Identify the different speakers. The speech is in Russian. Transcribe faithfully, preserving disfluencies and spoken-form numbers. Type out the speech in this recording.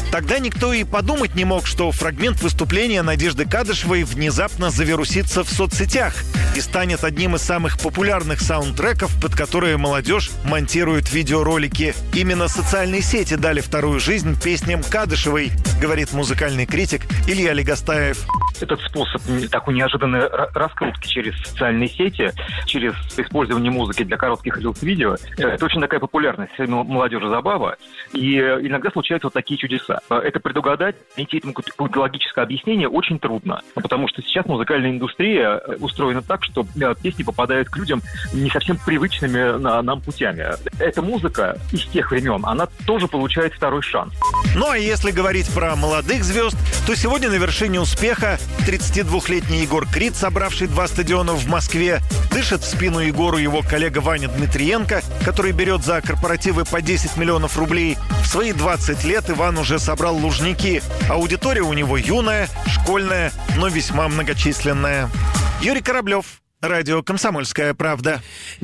Speaker 1: Тогда никто и подумать не мог, что фрагмент выступления Надежды Кадышевой внезапно завирусится в соцсетях и станет одним из самых популярных саундтреков, под которые молодежь монтирует видеоролики. Именно социальные сети дали вторую жизнь песням Кадышевой, говорит музыкальный критик Илья Легостаев.
Speaker 2: Этот способ такой неожиданной раскрутки через социальные сети, через использование музыки для коротких рилс-видео, это очень такая популярность среди молодежи забава. И иногда случаются вот такие чудеса. Это предугадать, найти этому какое-то логическое объяснение очень трудно. Потому что сейчас музыкальная индустрия устроена так, что песни попадают к людям не совсем привычными нам путями. Эта музыка из тех времен, она тоже получает второй шанс.
Speaker 1: Ну а если говорить про молодых звезд, то сегодня на вершине успеха тридцатидвухлетний Егор Крид, собравший два стадиона в Москве, дышит в спину Егору его коллега Ваня Дмитриенко, который берет за корпоративы по десять миллионов рублей. В свои двадцать лет Иван уже собрал Лужники. Аудитория у него юная, школьная, но весьма многочисленная. Юрий Кораблев, радио «Комсомольская правда».